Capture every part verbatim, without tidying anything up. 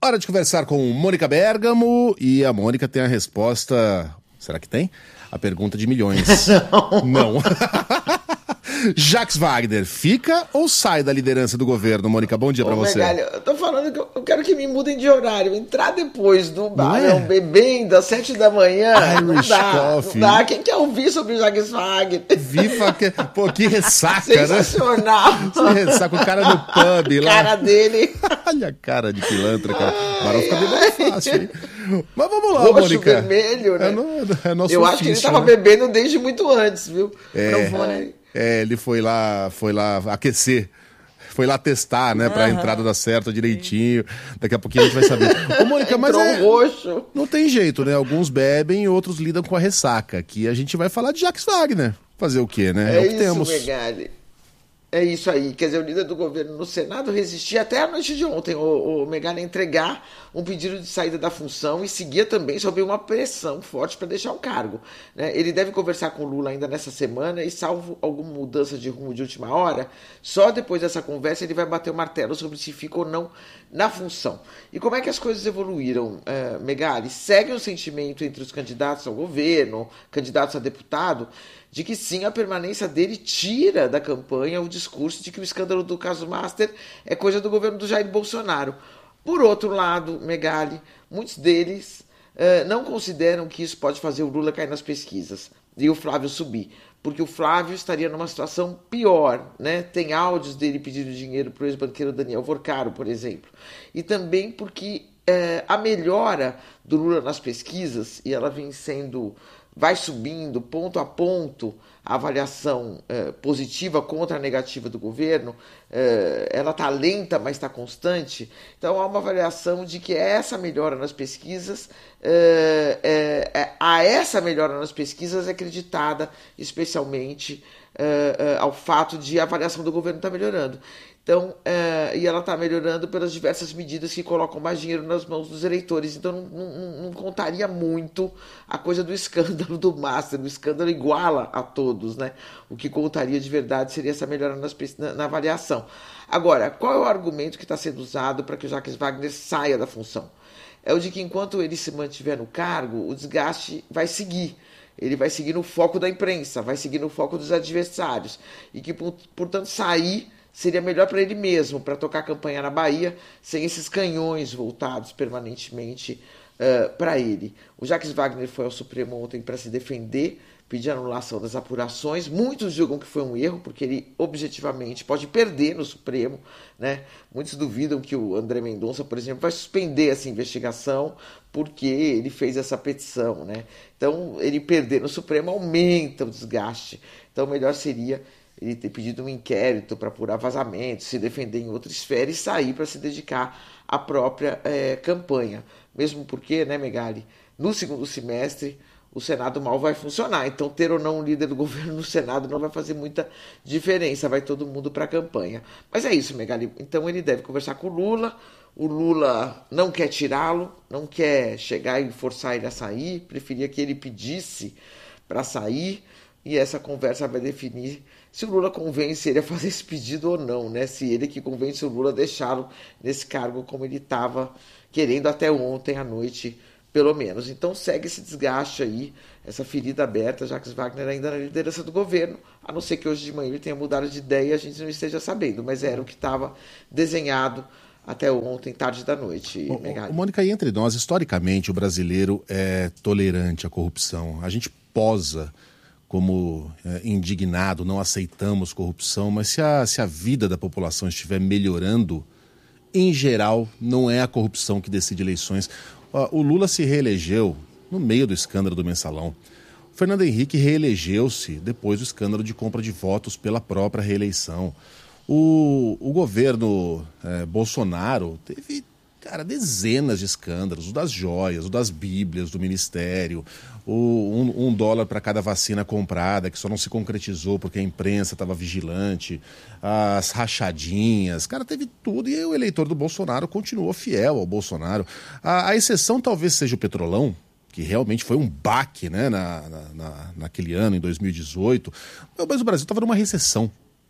Hora de conversar com Mônica Bergamo e a Mônica tem a resposta... Será que tem? A pergunta de milhões. Não. Não. Jacques Wagner, fica ou sai da liderança do governo? Mônica, bom dia pra você. Megali, eu tô falando que eu quero que me mudem de horário. Entrar depois do barão, é? bebendo às sete da manhã. Irish não dá, coffee. Não dá. Quem quer ouvir sobre o Jacques Wagner? Viva que... Pô, que ressaca, Sensacional. né? Sensacional. Ressaca, o cara no pub lá. A cara dele. Olha a cara de pilantra, cara. O Barão fica bebendo fácil, hein? Mas vamos lá, Roxo, Mônica. vermelho, né? É, no, é nosso Eu ofício, acho que ele tava né? bebendo desde muito antes, viu? É, Não foi... é, ele foi lá, foi lá aquecer. Foi lá testar, né? Pra uhum. entrada dar certo direitinho. Daqui a pouquinho a gente vai saber. Ô, Mônica, mas é... roxo. Não tem jeito, né? Alguns bebem e outros lidam com a ressaca. Aqui a gente vai falar de Jacques Wagner. Fazer o quê, né? É, é o que isso, temos. Megali. É isso aí, quer dizer, o líder do governo no Senado resistia até a noite de ontem, o, o Megali, a entregar um pedido de saída da função e seguia também sob uma pressão forte para deixar o cargo. Né? Ele deve conversar com o Lula ainda nessa semana e, salvo alguma mudança de rumo de última hora, só depois dessa conversa ele vai bater o martelo sobre se fica ou não na função. E como é que as coisas evoluíram, uh, Megali? Segue um sentimento entre os candidatos ao governo, candidatos a deputado, de que sim, a permanência dele tira da campanha o discurso de que o escândalo do caso Master é coisa do governo do Jair Bolsonaro. Por outro lado, Megali, muitos deles uh, não consideram que isso pode fazer o Lula cair nas pesquisas e o Flávio subir, porque o Flávio estaria numa situação pior, né? Tem áudios dele pedindo dinheiro para o ex-banqueiro Daniel Vorcaro, por exemplo. E também porque uh, a melhora do Lula nas pesquisas, e ela vem sendo... vai subindo ponto a ponto a avaliação eh, positiva contra a negativa do governo, eh, ela está lenta, mas está constante. Então há uma avaliação de que essa melhora nas pesquisas, eh, eh, a essa melhora nas pesquisas é acreditada especialmente eh, eh, ao fato de a avaliação do governo estar tá melhorando. Então, é, e ela está melhorando pelas diversas medidas que colocam mais dinheiro nas mãos dos eleitores. Então, não, não, não contaria muito a coisa do escândalo do Master. O escândalo iguala a todos, né? O que contaria de verdade seria essa melhora nas, na, na avaliação. Agora, qual é o argumento que está sendo usado para que o Jacques Wagner saia da função? É o de que enquanto ele se mantiver no cargo, o desgaste vai seguir. Ele vai seguir no foco da imprensa, vai seguir no foco dos adversários. E que, portanto, sair... seria melhor para ele mesmo, para tocar a campanha na Bahia, sem esses canhões voltados permanentemente uh, para ele. O Jacques Wagner foi ao Supremo ontem para se defender, pedir anulação das apurações. Muitos julgam que foi um erro, porque ele objetivamente pode perder no Supremo, né? Muitos duvidam que o André Mendonça, por exemplo, vai suspender essa investigação porque ele fez essa petição, né? Então, ele perder no Supremo aumenta o desgaste. Então, melhor seria ele ter pedido um inquérito para apurar vazamentos, se defender em outra esfera e sair para se dedicar à própria é, campanha. Mesmo porque, né, Megali, no segundo semestre o Senado mal vai funcionar. Então, ter ou não um líder do governo no Senado não vai fazer muita diferença. Vai todo mundo para a campanha. Mas é isso, Megali. Então, ele deve conversar com o Lula. O Lula não quer tirá-lo, não quer chegar e forçar ele a sair. Preferia que ele pedisse para sair. E essa conversa vai definir se o Lula convence ele a fazer esse pedido ou não, né? Se ele que convence o Lula a deixá-lo nesse cargo como ele estava querendo até ontem à noite, pelo menos. Então segue esse desgaste aí, essa ferida aberta, Jacques Wagner ainda na liderança do governo, a não ser que hoje de manhã ele tenha mudado de ideia e a gente não esteja sabendo, mas era o que estava desenhado até ontem, tarde da noite. O, o Mônica, aí entre nós, historicamente o brasileiro é tolerante à corrupção. A gente posa como é, indignado, não aceitamos corrupção, mas se a, se a vida da população estiver melhorando, em geral, não é a corrupção que decide eleições. O Lula se reelegeu no meio do escândalo do Mensalão. O Fernando Henrique reelegeu-se depois do escândalo de compra de votos pela própria reeleição. O, o governo é, Bolsonaro teve, cara, dezenas de escândalos, o das joias, o das bíblias do ministério, o, um, um dólar para cada vacina comprada, que só não se concretizou porque a imprensa estava vigilante, as rachadinhas, cara, teve tudo e o eleitor do Bolsonaro continuou fiel ao Bolsonaro. A, a exceção talvez seja o Petrolão, que realmente foi um baque, né, na, na, na, naquele ano, em dois mil e dezoito, mas o Brasil estava numa recessão.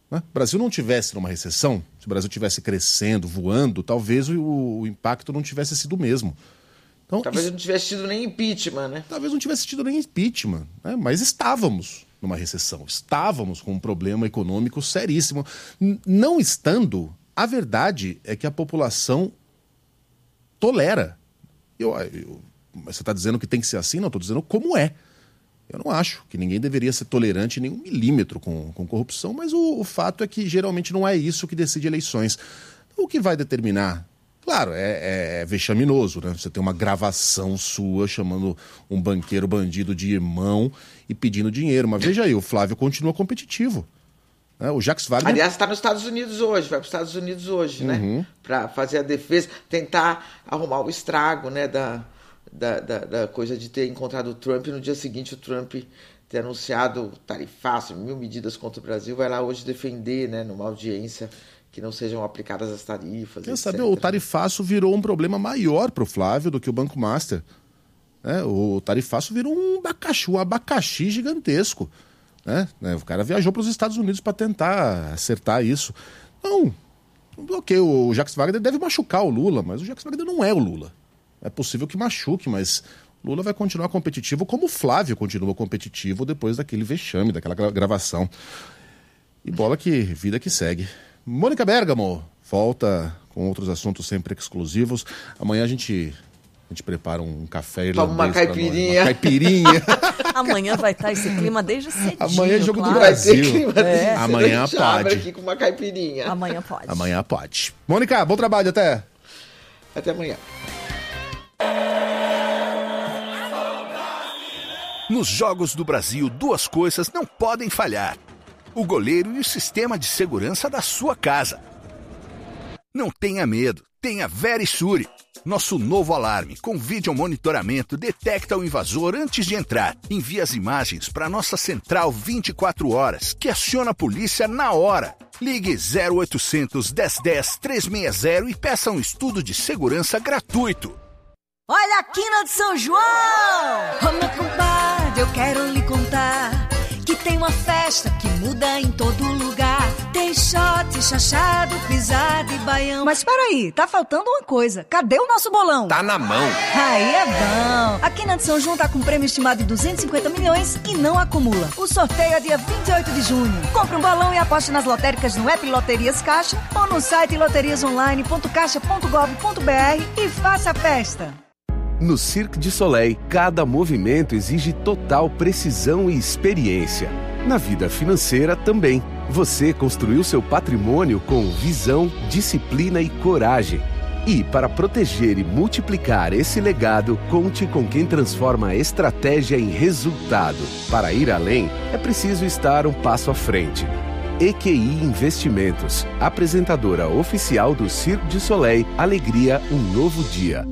Né? O Brasil não tivesse numa recessão, se o Brasil tivesse crescendo, voando, talvez o, o impacto não tivesse sido o mesmo. Então, talvez isso, não tivesse tido nem impeachment, né? Talvez não tivesse tido nem impeachment, né? Mas estávamos numa recessão, estávamos com um problema econômico seríssimo. N- não estando, a verdade é que a população tolera. Eu, eu, você está dizendo que tem que ser assim? Não, estou dizendo como é. Eu não acho que ninguém deveria ser tolerante nem um milímetro com, com corrupção, mas o, o fato é que geralmente não é isso que decide eleições. O que vai determinar? Claro, é, é, é vexaminoso, né? Você tem uma gravação sua chamando um banqueiro bandido de irmão e pedindo dinheiro. Mas veja aí, o Flávio continua competitivo. Né? O Jacques Wagner... Aliás, está nos Estados Unidos hoje, vai para os Estados Unidos hoje, uhum. né? Para fazer a defesa, tentar arrumar o estrago, né, da... Da, da, da coisa de ter encontrado o Trump, e no dia seguinte o Trump ter anunciado tarifaço, mil medidas contra o Brasil, vai lá hoje defender, né, numa audiência, que não sejam aplicadas as tarifas. Quer saber, o tarifaço virou um problema maior para o Flávio do que o Banco Master. É, o tarifaço virou um abacaxi, um abacaxi gigantesco. Né? O cara viajou para os Estados Unidos para tentar acertar isso. Não, ok, o Jacques Wagner deve machucar o Lula, mas o Jacques Wagner não é o Lula. É possível que machuque, mas Lula vai continuar competitivo como o Flávio continua competitivo depois daquele vexame, daquela gravação. E bola que vida que segue. Mônica Bergamo volta com outros assuntos sempre exclusivos. Amanhã a gente, a gente prepara um café irlandês. Uma caipirinha. Uma caipirinha. Amanhã vai estar esse clima desde cedinho. Amanhã é jogo claro. do Brasil. É. Amanhã pode. Aqui com uma caipirinha. Amanhã pode. Amanhã pode. Mônica, bom trabalho, até. Até amanhã. Nos Jogos do Brasil, duas coisas não podem falhar: o goleiro e o sistema de segurança da sua casa. Não tenha medo, tenha Verisure. Nosso novo alarme com vídeo monitoramento detecta o invasor antes de entrar. Envia as imagens para nossa central vinte e quatro horas, que aciona a polícia na hora. Ligue zero oitocentos, dez dez, trezentos e sessenta e peça um estudo de segurança gratuito. Olha a quina de São João! Ô meu compadre, eu quero lhe contar que tem uma festa que muda em todo lugar. Tem shot, chachado, pisada e baião. Mas peraí, tá faltando uma coisa. Cadê o nosso bolão? Tá na mão. Aí é bom. A Quina de São João tá com prêmio estimado de duzentos e cinquenta milhões e não acumula. O sorteio é dia vinte e oito de junho. Compre um bolão e aposte nas lotéricas no app Loterias Caixa ou no site loterias online ponto caixa ponto gov ponto br e faça a festa. No Cirque du Soleil, cada movimento exige total precisão e experiência. Na vida financeira também. Você construiu seu patrimônio com visão, disciplina e coragem. E, para proteger e multiplicar esse legado, conte com quem transforma a estratégia em resultado. Para ir além, é preciso estar um passo à frente. E Q I Investimentos, apresentadora oficial do Cirque du Soleil, alegria, um novo dia.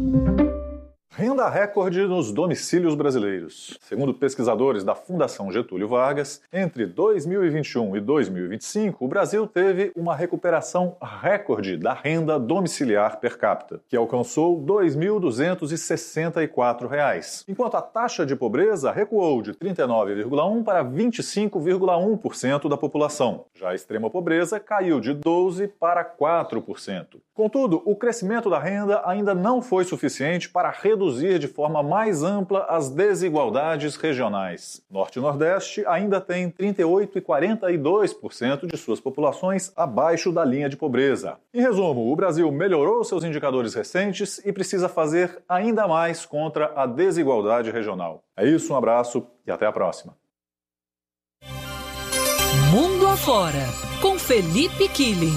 Renda recorde nos domicílios brasileiros. Segundo pesquisadores da Fundação Getúlio Vargas, entre dois mil e vinte e um e dois mil e vinte e cinco, o Brasil teve uma recuperação recorde da renda domiciliar per capita, que alcançou dois mil duzentos e sessenta e quatro reais, enquanto a taxa de pobreza recuou de trinta e nove vírgula um por cento para vinte e cinco vírgula um por cento da população. Já a extrema pobreza caiu de doze por cento para quatro por cento. Contudo, o crescimento da renda ainda não foi suficiente para reduzir reduzir de forma mais ampla as desigualdades regionais. Norte e Nordeste ainda têm trinta e oito vírgula quarenta e dois por cento de suas populações abaixo da linha de pobreza. Em resumo, o Brasil melhorou seus indicadores recentes e precisa fazer ainda mais contra a desigualdade regional. É isso, um abraço e até a próxima. Mundo Afora, com Felipe Killing.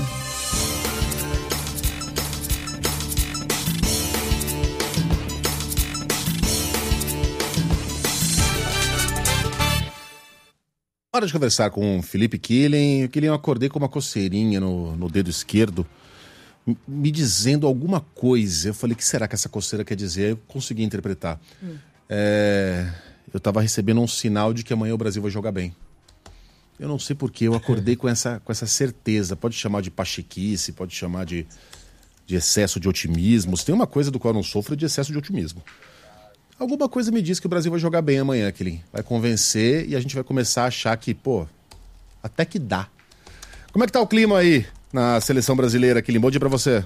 Hora de conversar com o Felipe Killing. Killing, eu acordei com uma coceirinha no, no dedo esquerdo, me dizendo alguma coisa. Eu falei, o que será que essa coceira quer dizer? Eu consegui interpretar. Hum. É, eu estava recebendo um sinal de que amanhã o Brasil vai jogar bem. Eu não sei porquê, eu acordei com essa, com essa certeza. Pode chamar de pachequice, pode chamar de, de excesso de otimismo. Se tem uma coisa do qual eu não sofro, é de excesso de otimismo. Alguma coisa me diz que o Brasil vai jogar bem amanhã, Killing. Vai convencer e a gente vai começar a achar que, pô, até que dá. Como é que tá o clima aí na seleção brasileira, Quilim? Bom dia pra você.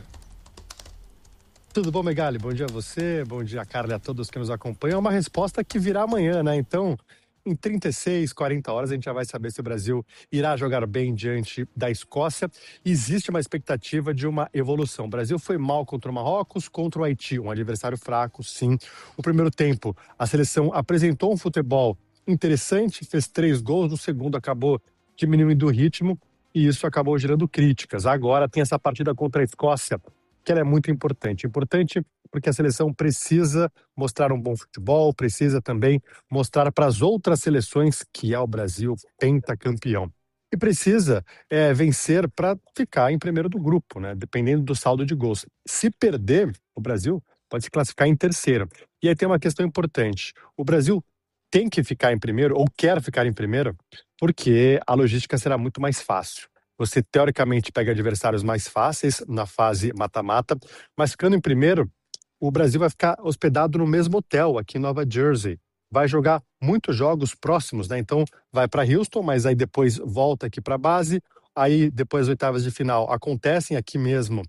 Tudo bom, Megali? Bom dia a você, bom dia, Carla, e a todos que nos acompanham. É uma resposta que virá amanhã, né? Então, em trinta e seis, quarenta horas, a gente já vai saber se o Brasil irá jogar bem diante da Escócia. Existe uma expectativa de uma evolução. O Brasil foi mal contra o Marrocos, contra o Haiti, um adversário fraco, sim. No primeiro tempo, a seleção apresentou um futebol interessante, fez três gols, no segundo acabou diminuindo o ritmo e isso acabou gerando críticas. Agora tem essa partida contra a Escócia, que ela é muito importante. Importante porque a seleção precisa mostrar um bom futebol, precisa também mostrar para as outras seleções que é o Brasil pentacampeão. E precisa é, vencer para ficar em primeiro do grupo, né? Dependendo do saldo de gols. Se perder, o Brasil pode se classificar em terceiro. E aí tem uma questão importante. O Brasil tem que ficar em primeiro, ou quer ficar em primeiro, porque a logística será muito mais fácil. Você, teoricamente, pega adversários mais fáceis na fase mata-mata, mas ficando em primeiro, o Brasil vai ficar hospedado no mesmo hotel aqui em Nova Jersey. Vai jogar muitos jogos próximos, né? Então, vai para Houston, mas aí depois volta aqui para a base. Aí, depois, as oitavas de final acontecem aqui mesmo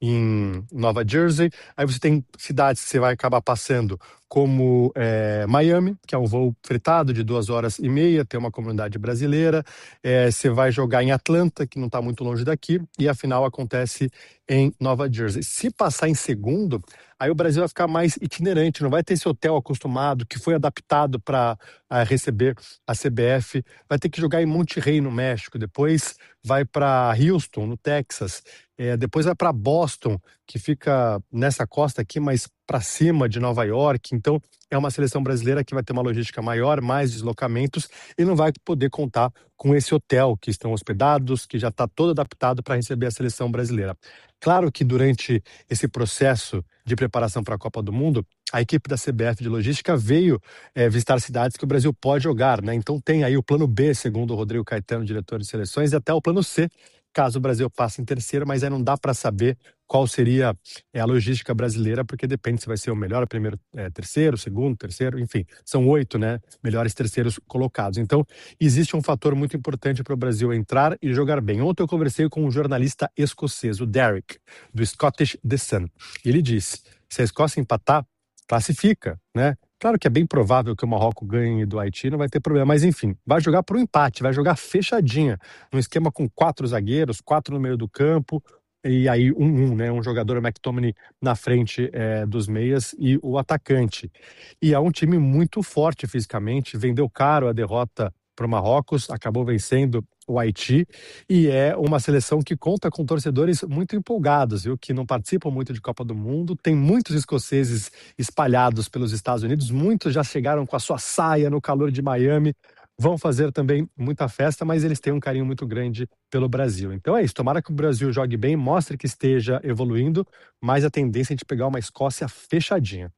em Nova Jersey. Aí você tem cidades que você vai acabar passando, como é, Miami, que é um voo fretado de duas horas e meia, tem uma comunidade brasileira. É, você vai jogar em Atlanta, que não está muito longe daqui, e a final acontece em Nova Jersey. Se passar em segundo, aí o Brasil vai ficar mais itinerante, não vai ter esse hotel acostumado, que foi adaptado para receber a C B F. Vai ter que jogar em Monterrey, no México, depois vai para Houston, no Texas, é, depois vai para Boston, que fica nessa costa aqui, mas para cima de Nova York. Então, é uma seleção brasileira que vai ter uma logística maior, mais deslocamentos, e não vai poder contar com esse hotel que estão hospedados, que já está todo adaptado para receber a seleção brasileira. Claro que durante esse processo de preparação para a Copa do Mundo, a equipe da C B F de logística veio é, visitar cidades que o Brasil pode jogar, né? Então tem aí o plano B, segundo o Rodrigo Caetano, diretor de seleções, e até o plano C, caso o Brasil passe em terceiro, mas aí não dá para saber qual seria é, a logística brasileira, porque depende se vai ser o melhor primeiro, é, terceiro, segundo, terceiro, enfim, são oito, né, melhores terceiros colocados. Então, existe um fator muito importante para o Brasil entrar e jogar bem. Ontem eu conversei com um jornalista escocês, o Derek, do Scottish The Sun, e ele disse, se a Escócia empatar, classifica, né? Claro que é bem provável que o Marrocos ganhe do Haiti, não vai ter problema, mas enfim, vai jogar para o empate, vai jogar fechadinha, num esquema com quatro zagueiros, quatro no meio do campo, e aí um, um, né, um jogador, o McTominay, na frente é, dos meias e o atacante. E é um time muito forte fisicamente, vendeu caro a derrota para o Marrocos, acabou vencendo o Haiti, e é uma seleção que conta com torcedores muito empolgados, viu? Que não participam muito de Copa do Mundo. Tem muitos escoceses espalhados pelos Estados Unidos, muitos já chegaram com a sua saia no calor de Miami, vão fazer também muita festa, mas eles têm um carinho muito grande pelo Brasil. Então é isso, tomara que o Brasil jogue bem, mostre que esteja evoluindo, mas a tendência é de pegar uma Escócia fechadinha.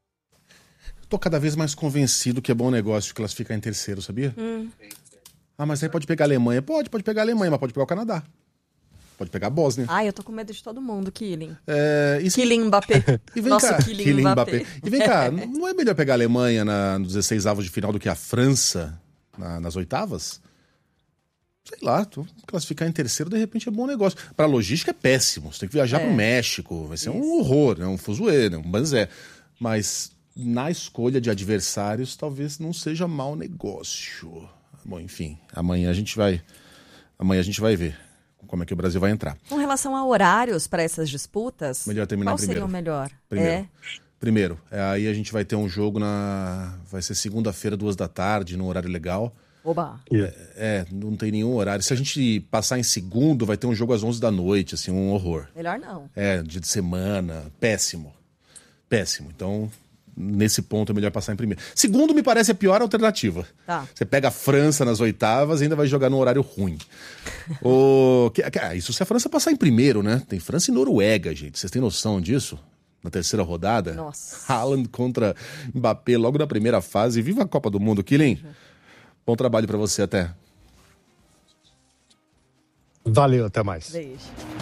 Tô cada vez mais convencido que é bom negócio classificar em terceiro, sabia? Hum. Ah, mas aí pode pegar a Alemanha. Pode, pode pegar a Alemanha, mas pode pegar o Canadá. Pode pegar a Bósnia. Ai, eu tô com medo de todo mundo, Quilim. É, e se... Quilim Mbappé. E vem Nosso cá, Quilim Mbappé. Mbappé. E vem cá, não é melhor pegar a Alemanha na, nos dezesseis avos de final do que a França na, nas oitavas? Sei lá, tô, classificar em terceiro de repente é bom negócio. Pra logística é péssimo. Você tem que viajar é. pro México. Vai ser Isso. um horror, né? um fuzuê, né? um banzé. Mas na escolha de adversários talvez não seja mau negócio. Bom, enfim, amanhã a gente vai amanhã a gente vai ver como é que o Brasil vai entrar. Com relação a horários para essas disputas, melhor terminar qual primeiro. seria o melhor? Primeiro. É. Primeiro, é, aí a gente vai ter um jogo na... vai ser segunda-feira, duas da tarde, num horário legal. Oba! É, é, não tem nenhum horário. Se a gente passar em segundo, vai ter um jogo às onze da noite, assim, um horror. Melhor não. É, dia de semana, péssimo. Péssimo. Então, nesse ponto é melhor passar em primeiro. Segundo, me parece a pior alternativa. Tá. Você pega a França nas oitavas e ainda vai jogar num horário ruim. o... Isso se a França passar em primeiro, né? Tem França e Noruega, gente. Vocês têm noção disso? Na terceira rodada? Nossa. Haaland contra Mbappé logo na primeira fase. Viva a Copa do Mundo, Quilim. Uhum. Bom trabalho pra você, até. Valeu, até mais. Beijo.